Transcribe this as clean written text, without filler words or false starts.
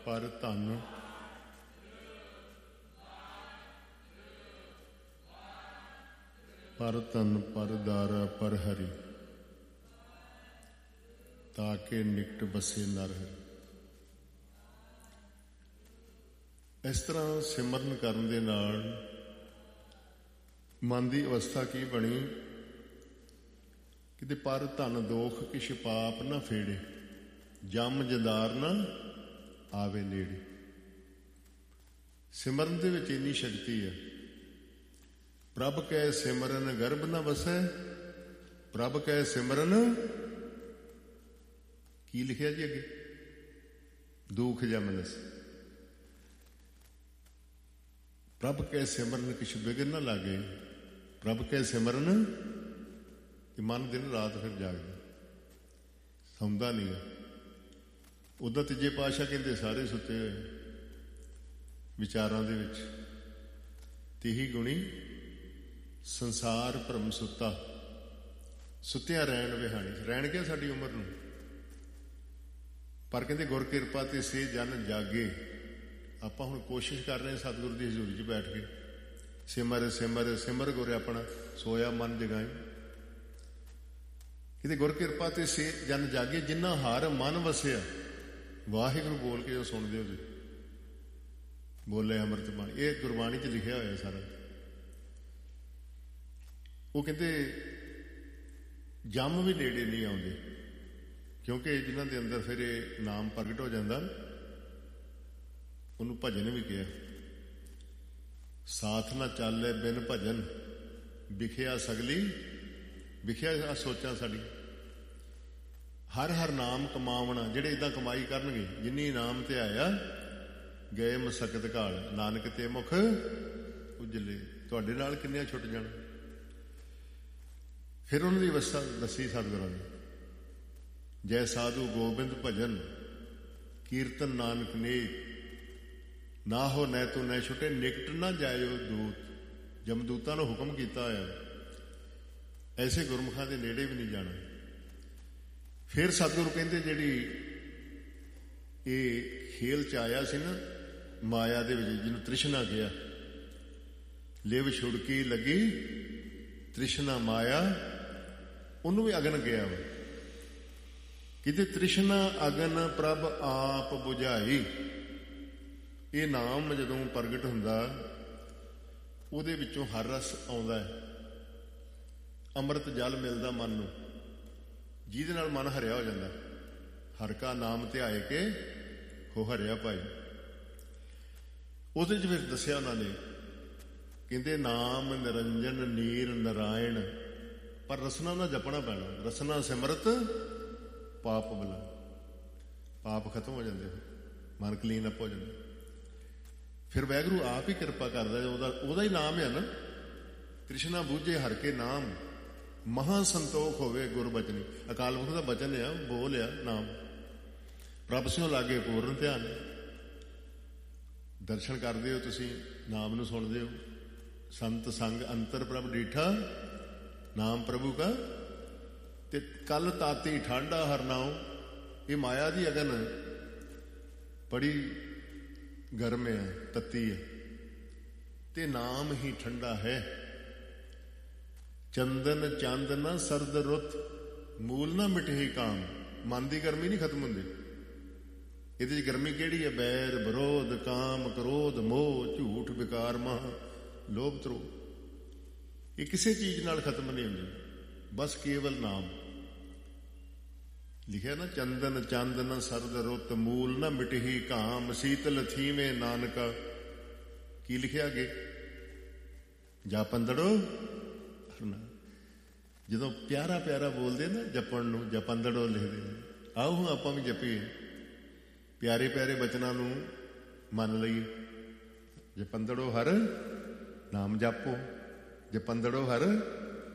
ਪਰ ਧਨ ਪਰ ਧਨ ਪਰ ਦਾਰਾ ਪਰ ਹਰੀ, ਤਾਕੇ ਨਿਕਟ ਬਸੇ ਨਰ ਹਰੀ। ਇਸ ਤਰ੍ਹਾਂ ਸਿਮਰਨ ਕਰਨ ਦੇ ਨਾਲ ਮਨ ਦੀ ਅਵਸਥਾ ਕੀ ਬਣੀ? ਕਿਤੇ ਪਰ ਧਨ ਦੋਖ ਕਿਛ ਪਾਪ ਨਾ ਫੇੜੇ, ਜਮ ਜਦਾਰ ਨਾ ਆਵੇ ਨੇੜੇ। ਸਿਮਰਨ ਦੇ ਵਿੱਚ ਇੰਨੀ ਸ਼ਕਤੀ ਹੈ। ਪ੍ਰਭ ਕੈ ਸਿਮਰਨ ਗਰਭ ਨਾ ਵਸੈ, ਪ੍ਰਭ ਕੈ ਸਿਮਰਨ ਕੀ ਲਿਖਿਆ ਜੀ ਅੱਗੇ? ਦੁਖ ਜਮਨਸ। ਪ੍ਰਭ ਕੈ ਸਿਮਰਨ ਕਿਛ ਬਿਗਨ ਨਾ ਲਾਗੇ, ਪ੍ਰਭ ਕੈ ਸਿਮਰਨ। ਤੇ ਮਨ ਦਿਨ ਰਾਤ ਫਿਰ ਜਾਗਦਾ, ਸੌਂਦਾ ਨਹੀਂ ਹੈ। ਉਦਾਂ ਤੀਜੇ ਪਾਤਸ਼ਾਹ ਕਹਿੰਦੇ ਸਾਰੇ ਸੁੱਤੇ ਹੋਏ ਵਿਚਾਰਾਂ ਦੇ ਵਿੱਚ। ਤੀਹੀ ਗੁਣੀ ਸੰਸਾਰ ਭਰਮ ਸੁੱਤਾ, ਸੁੱਤਿਆਂ ਰਹਿਣ ਵਿਹਾਣੀ। ਰਹਿਣ ਗਿਆ ਸਾਡੀ ਉਮਰ ਨੂੰ, ਪਰ ਕਹਿੰਦੇ ਗੁਰ ਕਿਰਪਾ ਤੇ ਸੇ ਜਨ ਜਾਗੇ। ਆਪਾਂ ਹੁਣ ਕੋਸ਼ਿਸ਼ ਕਰ ਰਹੇ ਸਤਿਗੁਰੂ ਦੀ ਹਜ਼ੂਰੀ 'ਚ ਬੈਠ ਕੇ ਸਿਮਰ ਸਿਮਰ ਸਿਮਰ ਗੁਰ ਆਪਣਾ, ਸੋਇਆ ਮਨ ਜਗਾਈ। ਕਿਤੇ ਗੁਰ ਕਿਰਪਾ ਤੇ ਸੇ ਜਨ ਜਾਗੇ, ਜਿੰਨਾ ਹਰ ਮਨ ਵਸਿਆ। ਵਾਹਿਗੁਰੂ ਬੋਲ ਕੇ ਜੋ ਸੁਣਦੇ ਹੋ ਜੀ, ਬੋਲੇ ਅੰਮ੍ਰਿਤ ਬਾਣੀ, ਇਹ ਗੁਰਬਾਣੀ 'ਚ ਲਿਖਿਆ ਹੋਇਆ ਸਾਰਾ। ਉਹ ਕਹਿੰਦੇ ਜੰਮ ਵੀ ਨੇੜੇ ਨਹੀਂ ਆਉਂਦੇ, ਕਿਉਂਕਿ ਜਿਨ੍ਹਾਂ ਦੇ ਅੰਦਰ ਫਿਰ ਇਹ ਨਾਮ ਪ੍ਰਗਟ ਹੋ ਜਾਂਦਾ, ਉਹਨੂੰ ਭਜਨ ਵੀ ਕਿਹਾ। ਸਾਥ ਨਾ ਚੱਲੇ ਬਿਨ ਭਜਨ, ਵਿਖਿਆ ਸਗਲੀ। ਵਿਖਿਆ ਸੋਚਾਂ ਸਾਡੀ। ਹਰ ਹਰ ਨਾਮ ਕਮਾਵਣਾ। ਜਿਹੜੇ ਇੱਦਾਂ ਕਮਾਈ ਕਰਨਗੇ, ਜਿੰਨੀ ਨਾਮ ਤੇ ਆਇਆ ਗਏ ਮਸਕਤ ਘਾਲ, ਨਾਨਕ ਤੇ ਮੁਖ ਉਜਲੇ। ਤੁਹਾਡੇ ਨਾਲ ਕਿੰਨੇ ਛੁੱਟ ਜਾਣ। ਫਿਰ ਉਹਨਾਂ ਦੀ ਅਵਸਥਾ ਦੱਸੀ ਸਤਿਗੁਰਾਂ ਨੇ। ਜੈ ਸਾਧੂ ਗੋਬਿੰਦ ਭਜਨ, ਕੀਰਤਨ ਨਾਨਕ ਨੇਕ, ਨਾ ਹੋ ਨੈ ਤੂੰ ਨੈ ਛੁੱਟੇ, ਨਿਕਟ ਨਾ ਜਾਇਓ ਦੂਤ। ਜਮਦੂਤਾਂ ਨੂੰ ਹੁਕਮ ਕੀਤਾ ਹੋਇਆ, ਐਸੇ ਗੁਰਮੁਖਾਂ ਦੇ ਨੇੜੇ ਵੀ ਨਹੀਂ ਜਾਣਾ। ਫਿਰ ਸਤਿਗੁਰੂ ਕਹਿੰਦੇ ਜਿਹੜੀ ਇਹ ਖੇਲ 'ਚ ਆਇਆ ਸੀ ਨਾ ਮਾਇਆ ਦੇ ਵਿੱਚ, ਜਿਹਨੂੰ ਤ੍ਰਿਸ਼ਨਾ ਕਿਹਾ, ਲਿਵ ਛੁੜਕੀ ਲੱਗੀ ਤ੍ਰਿਸ਼ਨਾ ਮਾਇਆ, ਉਹਨੂੰ ਵੀ ਅਗਨ ਗਿਆ ਵਾ। ਕਿਤੇ ਤ੍ਰਿਸ਼ਨਾ ਅਗਨ ਪ੍ਰਭ ਆਪ ਬੁਝਾਈ। ਇਹ ਨਾਮ ਜਦੋਂ ਪ੍ਰਗਟ ਹੁੰਦਾ, ਉਹਦੇ ਵਿੱਚੋਂ ਹਰ ਰਸ ਆਉਂਦਾ ਹੈ। ਅੰਮ੍ਰਿਤ ਜਲ ਮਿਲਦਾ ਮਨ ਨੂੰ, ਜਿਹਦੇ ਨਾਲ ਮਨ ਹਰਿਆ ਹੋ ਜਾਂਦਾ। ਹਰ ਕਾ ਨਾਮ ਧਿਆਏ ਕੇ ਹੋ ਹਰਿਆ ਭਾਈ। ਉਹਦੇ 'ਚ ਫਿਰ ਦੱਸਿਆ ਉਹਨਾਂ ਨੇ, ਕਹਿੰਦੇ ਨਾਮ ਨਿਰੰਜਨ ਨੀਰ ਨਾਰਾਇਣ। ਪਰ ਰਸਨਾ ਨਾਲ ਜਪਣਾ ਪੈਣਾ। ਰਸਨਾ ਸਿਮਰਤ ਪਾਪ ਬਲਾ। ਪਾਪ ਖਤਮ ਹੋ ਜਾਂਦੇ, ਮਨ ਕਲੀਨ ਅਪ ਹੋ ਜਾਂਦਾ। ਫਿਰ ਵਾਹਿਗੁਰੂ ਆਪ ਹੀ ਕਿਰਪਾ ਕਰਦਾ। ਉਹਦਾ ਹੀ ਨਾਮ ਹੈ ਨਾ। ਤ੍ਰਿਸ਼ਨਾ ਬੂਝੇ ਹਰ ਕੇ ਨਾਮ, ਮਹਾ ਸੰਤੋਖ ਹੋਵੇ ਗੁਰ ਬਚਨੀ। ਅਕਾਲ ਪੁਰਖ ਦਾ ਬਚਨ ਆ, ਬੋਲ ਆ ਨਾਮ। ਪ੍ਰਭ ਸਿਉ ਲਾਗੇ ਪੂਰਨ ਧਿਆਨ। ਦਰਸ਼ਨ ਕਰਦੇ ਹੋ ਤੁਸੀਂ, ਨਾਮ ਨੂੰ ਸੁਣਦੇ ਹੋ। ਸੰਤ ਸੰਗ ਅੰਤਰ ਪ੍ਰਭ ਡੀਠਾ, ਨਾਮ ਪ੍ਰਭੂ ਕਾ ਤੇ ਕੱਲ ਤਾਤੀ ਠਾਂਡਾ ਹਰ ਨਾਉ। ਇਹ ਮਾਇਆ ਦੀ ਅਗਨ ਬੜੀ ਗਰਮ ਹੈ, ਤੱਤੀ ਹੈ, ਤੇ ਨਾਮ ਹੀ ਠੰਡਾ ਹੈ। ਚੰਦਨ ਚੰਦ ਨਾ ਸਰਦ ਰੁੱਤ, ਮੂਲ ਨਾ ਮਿਟੇ ਕਾਮ। ਮਨ ਦੀ ਗਰਮੀ ਨਹੀਂ ਖਤਮ ਹੁੰਦੀ। ਇਹਦੇ 'ਚ ਗਰਮੀ ਕਿਹੜੀ ਹੈ? ਬੈਰ ਵਿਰੋਧ, ਕਾਮ ਕ੍ਰੋਧ, ਮੋਹ, ਝੂਠ, ਵਿਕਾਰ, ਮਾਹ, ਲੋਭ, ਤਰੋਧ। ਇਹ ਕਿਸੇ ਚੀਜ਼ ਨਾਲ ਖਤਮ ਨਹੀਂ ਹੁੰਦੀ, ਬਸ ਕੇਵਲ ਨਾਮ। ਲਿਖਿਆ ਨਾ, ਚੰਦਨ ਚੰਦ ਨਾ ਸਰਦ ਰੁੱਤ, ਮੂਲ ਨਾ ਮਿਟਹੀ ਕਾਮ, ਸੀਤਲ ਥੀਵੇਂ ਨਾਨਕਾ। ਕੀ ਲਿਖਿਆ ਅੱਗੇ? ਜਾ ਪੰਦੜੋ ਹਰਨਾ। ਜਦੋਂ ਪਿਆਰਾ ਪਿਆਰਾ ਬੋਲਦੇ ਨਾ ਜਪਣ ਨੂੰ, ਜਪੰਦੜੋ ਲਿਖਦੇ। ਆਓ ਹੁਣ ਆਪਾਂ ਵੀ ਜਪੀਏ, ਪਿਆਰੇ ਪਿਆਰੇ ਬਚਨਾਂ ਨੂੰ ਮੰਨ ਲਈਏ। ਜਪੰਦੜੋ ਹਰ ਨਾਮ ਜਾਪੋ, ਜਪੰਦੜੋ ਹਰ